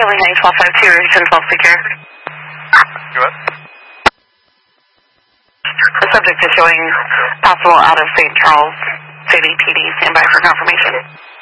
Stanley Hang 1252, Region 12 Secure. Go ahead. The subject is showing possible out of St. Charles City PD. Stand by for confirmation.